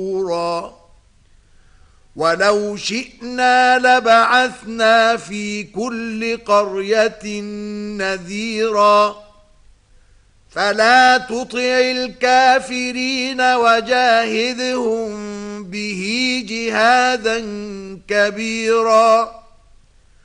ولو شئنا لبعثنا في كل قرية نذيرا فلا تطع الكافرين وجاهدهم به جهادا كبيرا